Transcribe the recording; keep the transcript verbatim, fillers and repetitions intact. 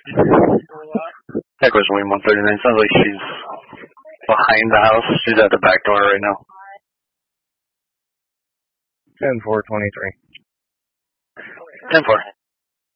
Echoes Wing one thirty-nine. Sounds like she's behind the house. She's at the back door right now. ten four twenty-three. ten four.